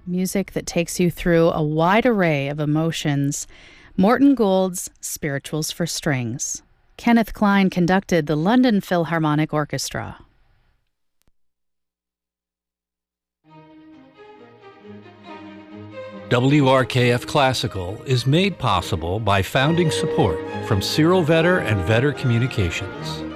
music that takes you through a wide array of emotions. Morton Gould's Spirituals for Strings. Kenneth Klein conducted the London Philharmonic Orchestra. WRKF Classical is made possible by founding support from Cyril Vetter and Vetter Communications.